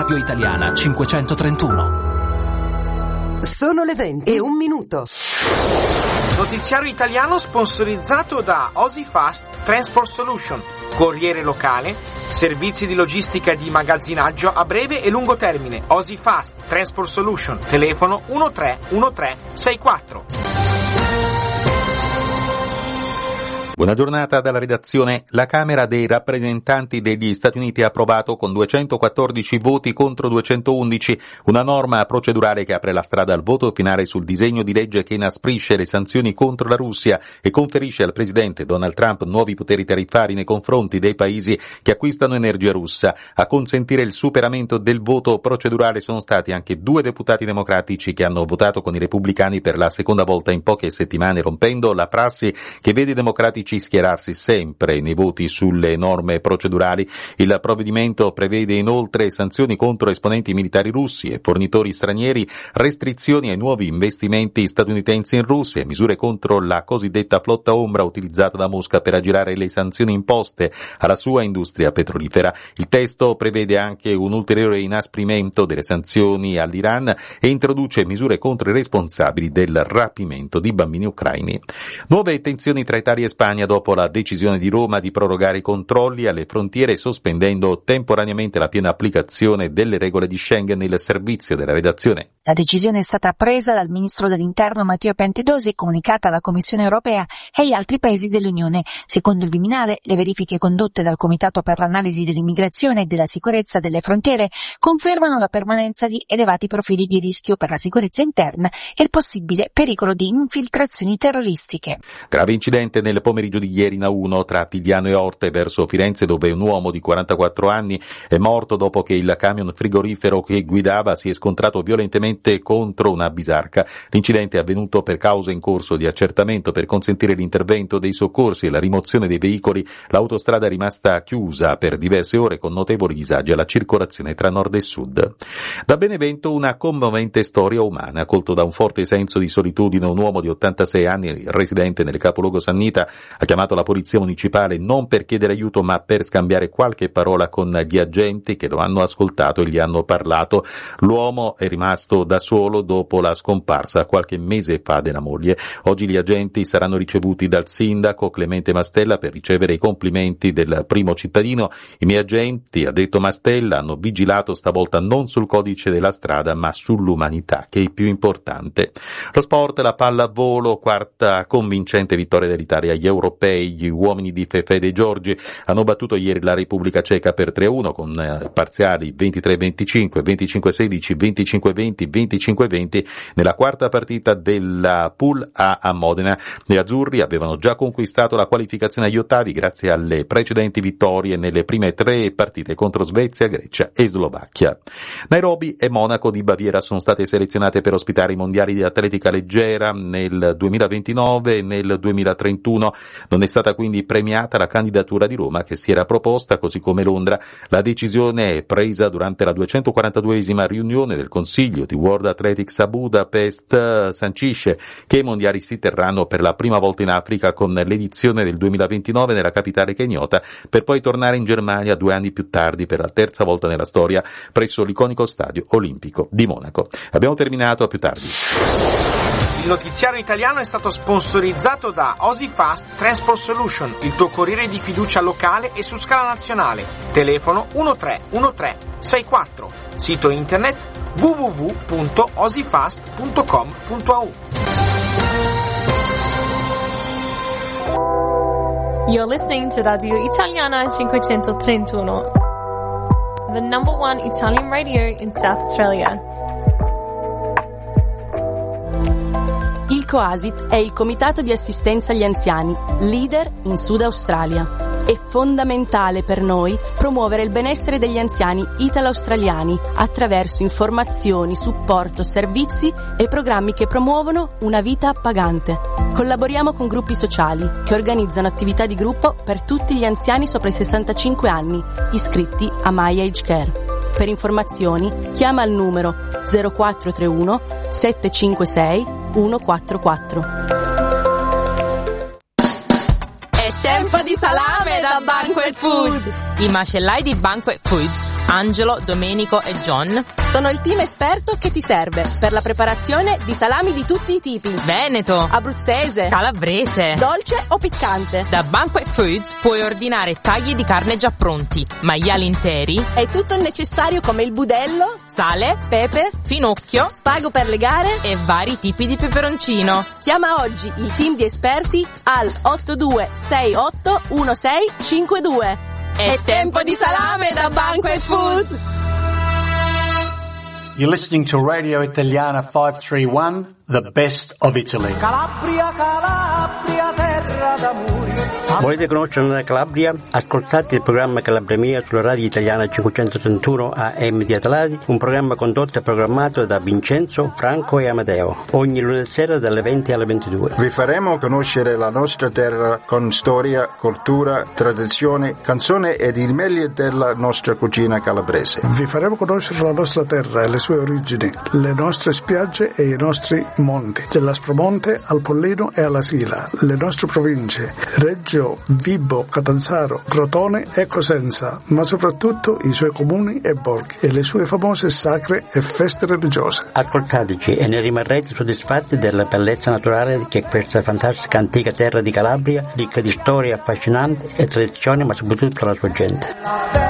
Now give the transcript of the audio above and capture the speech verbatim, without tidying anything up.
Radio Italiana cinquecentotrentuno. Sono le venti e un minuto. Notiziario italiano sponsorizzato da Osifast Transport Solution, corriere locale, servizi di logistica e di magazzinaggio a breve e lungo termine. Osifast Transport Solution, telefono uno tre uno tre sei quattro. Buona giornata dalla redazione. La Camera dei rappresentanti degli Stati Uniti ha approvato con duecentoquattordici voti contro duecentoundici una norma procedurale che apre la strada al voto finale sul disegno di legge che inasprisce le sanzioni contro la Russia e conferisce al presidente Donald Trump nuovi poteri tariffari nei confronti dei paesi che acquistano energia russa. A consentire il superamento del voto procedurale sono stati anche due deputati democratici che hanno votato con i repubblicani per la seconda volta in poche settimane, rompendo la prassi che vede i democratici schierarsi sempre nei voti sulle norme procedurali. Il provvedimento prevede inoltre sanzioni contro esponenti militari russi e fornitori stranieri, restrizioni ai nuovi investimenti statunitensi in Russia e misure contro la cosiddetta flotta ombra utilizzata da Mosca per aggirare le sanzioni imposte alla sua industria petrolifera. Il testo prevede anche un ulteriore inasprimento delle sanzioni all'Iran e introduce misure contro i responsabili del rapimento di bambini ucraini. Nuove tensioni tra Italia e Spagna dopo la decisione di Roma di prorogare i controlli alle frontiere sospendendo temporaneamente la piena applicazione delle regole di Schengen nel servizio della redazione. La decisione è stata presa dal ministro dell'Interno Matteo Piantedosi e comunicata alla Commissione europea e agli altri paesi dell'Unione. Secondo il Viminale, le verifiche condotte dal Comitato per l'analisi dell'immigrazione e della sicurezza delle frontiere confermano la permanenza di elevati profili di rischio per la sicurezza interna e il possibile pericolo di infiltrazioni terroristiche. Grave incidente nel pomeriggio di ieri in A uno tra Tigliano e Orte verso Firenze, dove un uomo di quarantaquattro anni è morto dopo che il camion frigorifero che guidava si è scontrato violentemente contro una bisarca. L'incidente è avvenuto per causa in corso di accertamento. Per consentire l'intervento dei soccorsi e la rimozione dei veicoli, l'autostrada è rimasta chiusa per diverse ore con notevoli disagi alla circolazione tra nord e sud. Da Benevento una commovente storia umana. Colto da un forte senso di solitudine, un uomo di ottantasei anni, residente nel capoluogo Sannita, ha chiamato la polizia municipale non per chiedere aiuto ma per scambiare qualche parola con gli agenti che lo hanno ascoltato e gli hanno parlato. L'uomo è rimasto da solo dopo la scomparsa qualche mese fa della moglie. Oggi gli agenti saranno ricevuti dal sindaco Clemente Mastella per ricevere i complimenti del primo cittadino. I miei agenti, ha detto Mastella, hanno vigilato stavolta non sul codice della strada ma sull'umanità, che è il più importante. Lo sport, la pallavolo, quarta convincente vittoria dell'Italia agli europei. Gli uomini di Fefè De Giorgi hanno battuto ieri la Repubblica Ceca per tre a uno con eh, parziali ventitré venticinque, venticinque sedici, venticinque venti, venticinque venti nella quarta partita della Pool A a Modena. Gli azzurri avevano già conquistato la qualificazione agli ottavi grazie alle precedenti vittorie nelle prime tre partite contro Svezia, Grecia e Slovacchia. Nairobi e Monaco di Baviera sono state selezionate per ospitare i mondiali di atletica leggera nel duemilaventinove e nel duemilatrentuno. Non è stata quindi premiata la candidatura di Roma che si era proposta, così come Londra. La decisione presa durante la duecentoquarantaduesima riunione del Consiglio di World Athletics a Budapest sancisce che i mondiali si terranno per la prima volta in Africa con l'edizione del duemilaventinove nella capitale kenyota, per poi tornare in Germania due anni più tardi per la terza volta nella storia presso l'iconico stadio olimpico di Monaco. Abbiamo terminato, a più tardi. Il notiziario italiano è stato sponsorizzato da Osifast Transport Solution, il tuo corriere di fiducia locale e su scala nazionale. Telefono uno tre uno tre sei quattro. Sito internet w w w punto osifast punto com punto a u. You're listening to Radio Italiana cinquecentotrentuno, the number one Italian radio in South Australia. Il COASIT è il Comitato di Assistenza agli Anziani, leader in Sud Australia. È fondamentale per noi promuovere il benessere degli anziani italo-australiani attraverso informazioni, supporto, servizi e programmi che promuovono una vita appagante. Collaboriamo con gruppi sociali che organizzano attività di gruppo per tutti gli anziani sopra i sessantacinque anni, iscritti a My Age Care. Per informazioni chiama il numero zero quattro tre uno sette cinque sei uno quattro quattro. È tempo di salame! salame da Banquet Food! I macellai di Banquet Foods, Angelo, Domenico e John, sono il team esperto che ti serve per la preparazione di salami di tutti i tipi. Veneto, abruzzese, calabrese, dolce o piccante. Da Banquet Foods puoi ordinare tagli di carne già pronti, maiali interi e tutto il necessario come il budello, sale, pepe, finocchio, spago per legare e vari tipi di peperoncino. Chiama oggi il team di esperti al otto due sei otto uno sei cinque due. È tempo di salame da Banquet Food! You're listening to Radio Italiana five three one, the best of Italy. Calabria, Calabria, terra d'amore. Volete conoscere la Calabria? Ascoltate il programma Calabria Mia sulla Radio Italiana cinquecentotrentuno A M di Atladi, un programma condotto e programmato da Vincenzo, Franco e Amadeo, ogni lunedì sera dalle venti alle ventidue. Vi faremo conoscere la nostra terra con storia, cultura, tradizione, canzone ed il meglio della nostra cucina calabrese. Vi faremo conoscere la nostra terra e le sue origini, le nostre spiagge e i nostri monti, dall'Aspromonte al Pollino e alla Sila, le nostre province, Reggio, Vibo, Catanzaro, Crotone e Cosenza, ma soprattutto i suoi comuni e borghi e le sue famose sacre e feste religiose. Ascoltateci e ne rimarrete soddisfatti della bellezza naturale che questa fantastica antica terra di Calabria, ricca di storie affascinanti e tradizioni, ma soprattutto la sua gente.